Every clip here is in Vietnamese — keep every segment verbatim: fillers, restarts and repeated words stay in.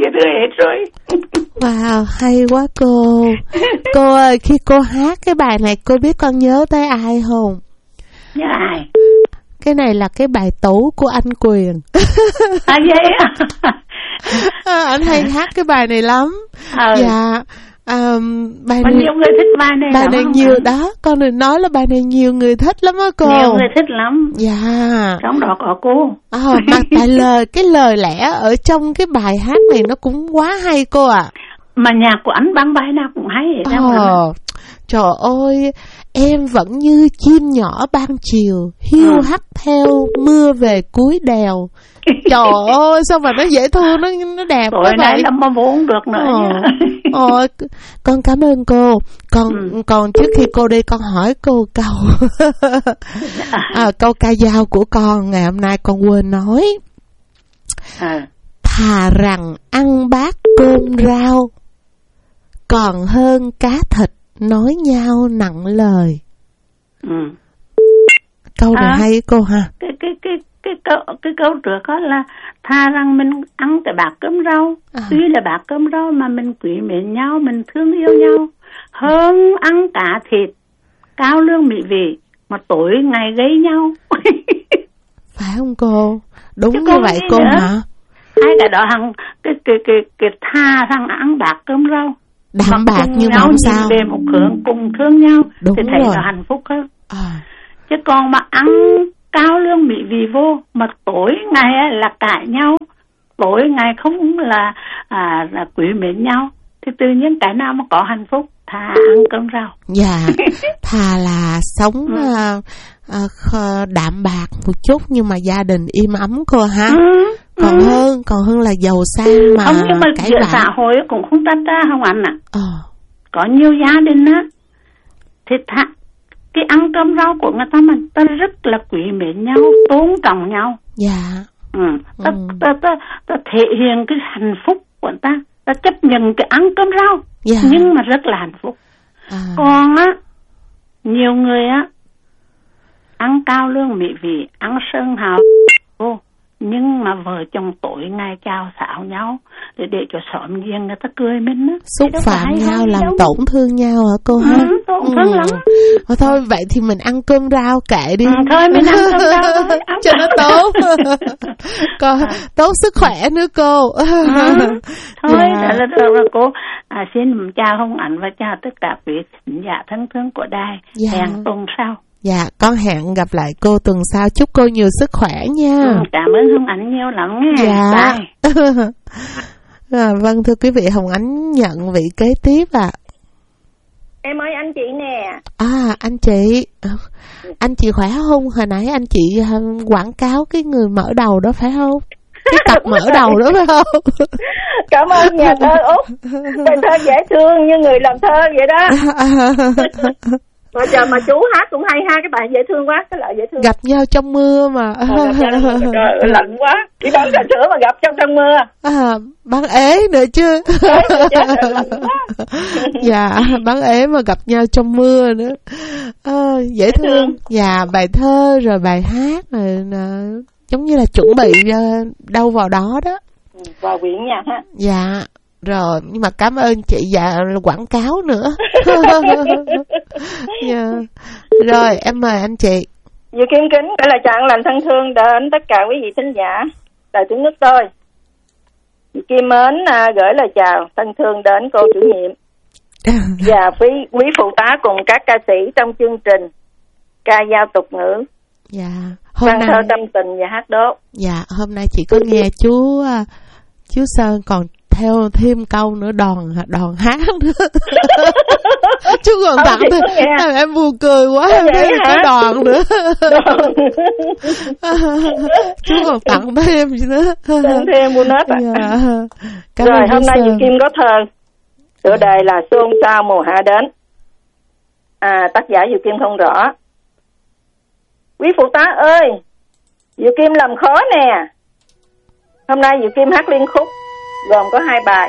dễ thương hết rồi. Wow, hay quá cô. Cô ơi, khi cô hát cái bài này cô biết con nhớ tới ai không? Nhớ ai? Cái này là cái bài tấu của anh Quyền. À vậy á? À, anh hay hát cái bài này lắm. Ừ. Dạ. Um, bài Mà này, nhiều người thích bài này bài lắm. này nhiều đó, con đừng nói là bài này nhiều người thích lắm á cô. Nhiều người thích lắm. Dạ. Trong đó có cô. À, mà tại lời cái lời lẽ ở trong cái bài hát này nó cũng quá hay cô ạ. À. Mà nhạc của anh băng bài nào cũng hay vậy. Ờ, trời ơi, em vẫn như chim nhỏ ban chiều hiu ừ. hắt theo mưa về cuối đèo. Trời ơi, sao mà nó dễ thương, nó nó đẹp quá vậy. Tối nay là mà muốn được nữa. Ờ, ờ, con cảm ơn cô. Con ừ. còn trước khi cô đi con hỏi cô câu à, câu ca dao của con ngày hôm nay con quên nói. À. Thà rằng ăn bát cơm rau còn hơn cá thịt nói nhau nặng lời. Ừ. Câu này à, hay cô ha. Cái cái cái cái câu cái câu trước đó là thà rằng mình ăn cái bát cơm rau, à. tuy là bát cơm rau mà mình quý mến nhau, mình thương yêu nhau, hơn ăn cá thịt cao lương mỹ vị mà tối ngày gây nhau. Phải không cô? Đúng chứ như vậy cô nữa. Hả? Hai cái đó hằng cái cái cái cái thà rằng ăn bát cơm rau. Đạm bạc nhưng mà không sao. Về một hướng cùng thương nhau. Đúng thì thấy rồi. là hạnh phúc hơn. À. Chứ còn mà ăn cao lương mỹ vị vô mà tối ngày là cãi nhau, tối ngày không là à, là quý mến nhau thì tự nhiên cái nào mà có hạnh phúc thà ăn cơm rau. Dạ. Thà là sống ừ. uh, đạm bạc một chút nhưng mà gia đình im ấm cô ha. Ừ. Còn ừ. hơn còn hơn là giàu sang mà. Không, nhưng mà cái xã hội cũng không tách ra không anh ạ. À. Ờ. Có nhiều gia đình á thì thà cái ăn cơm rau của người ta mà ta rất là quý mến nhau, tôn trọng nhau. Dạ. Ừ. Ta, ừ. ta, ta, ta thể hiện cái hạnh phúc của ta, ta chấp nhận cái ăn cơm rau, dạ. nhưng mà rất là hạnh phúc. À. Còn á, nhiều người á ăn cao lương mỹ vị, ăn sơn hào ô, nhưng mà vợ chồng tối ngày chào xạo nhau để để cho xóm giềng người ta cười mình á, xúc phạm nhau, làm đâu. Tổn thương nhau hả cô ha? Ừ, tổn thương ừ. lắm. Thôi, thôi vậy thì mình ăn cơm rau kệ đi. Ừ, thôi mình ăn cơm rau thôi, cho nó tốt. Còn tốt sức khỏe nữa cô. Ừ. Thôi dạ. là, là, là cô à, xin chào Hồng Ảnh và chào tất cả quý khán giả thân thương của đài. Dạ. Hẹn tuần sau. Dạ, con hẹn gặp lại cô tuần sau. Chúc cô nhiều sức khỏe nha. Ừ, cảm ơn Hồng Ánh nhiều lắm nha. Dạ. À, vâng, thưa quý vị, Hồng Ánh nhận vị kế tiếp ạ. À. Em ơi, anh chị nè. À, anh chị. Anh chị khỏe không? Hồi nãy anh chị quảng cáo cái người mở đầu đó phải không? Cái tập mở đầu đó phải không? Cảm ơn nhà thơ Út. Bài thơ dễ thương như người làm thơ vậy đó. Mà giờ mà chú hát cũng hay ha, cái bài dễ thương quá, cái loại dễ thương. Gặp nhau trong mưa mà. À, trời ơi, lạnh quá. Đi bán trà sữa mà gặp trong trong mưa. À, bán ế nữa chứ. Dạ, bán ế mà gặp nhau trong mưa nữa. À, dễ, dễ thương. thương. Dạ, bài thơ rồi bài hát rồi uh, giống như là chuẩn bị uh, đâu vào đó đó. Vào quyển nhạc ha. Dạ. Rồi, nhưng mà cảm ơn chị dạ quảng cáo nữa. Yeah. Rồi, em mời anh chị. Dì Kim kính gửi lời chào lành thân thương đến tất cả quý vị thính giả đài tiếng nước tôi. Dì Kim mến à, gửi lời chào thân thương đến cô chủ nhiệm và quý, quý phụ tá cùng các ca sĩ trong chương trình ca dao tục ngữ. Dạ. Hôm nay thơ tâm tình và hát đốt. Dạ, hôm nay chị có nghe chú chú Sơn còn theo thêm câu nữa, đòn đòn hát nữa. Chú còn tặng thêm, em buồn cười quá, em thấy có đòn nữa. Chú còn tặng thêm gì nữa. Tặng thêm bonus ạ. Dạ. Rồi hôm nay chị Kim có thơ, tựa đề là Xôn xao mùa hạ đến. À, tác giả Diệu Kim không rõ. Quý phụ tá ơi, Diệu Kim làm khó nè. Hôm nay Diệu Kim hát liên khúc gồm có hai bài.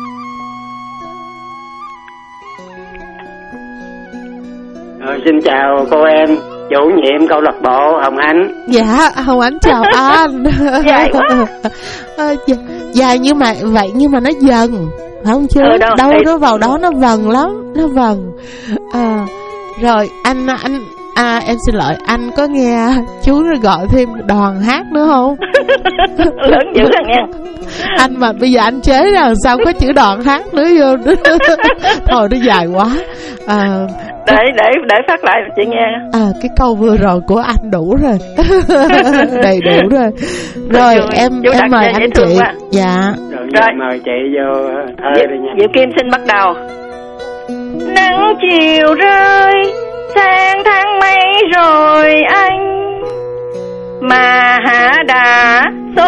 Rồi, xin chào cô em chủ nhiệm câu lạc bộ Hồng Ánh. Dạ, Hồng Ánh chào anh. Dài quá. À, dạ, dài nhưng mà vậy nhưng mà nó dần, phải không chứ? Đâu, đâu nó vào đó nó vần lắm, nó vần. À, rồi anh anh à, em xin lỗi, anh có nghe chú gọi thêm đoàn hát nữa không? Lớn dữ rồi nha. Anh mà bây giờ anh chế ra làm sao có chữ đoàn hát nữa vô. Thôi nó dài quá. À, để để để phát lại chị nghe. À, cái câu vừa rồi của anh đủ rồi. Đầy đủ rồi. Rồi chú, em chú em mời anh chị. Dạ. Rồi, rồi mời chị vô thơ đi nha. Diệu Kim xin bắt đầu. Nắng chiều rơi sang tháng mấy rồi anh, mà hả đã số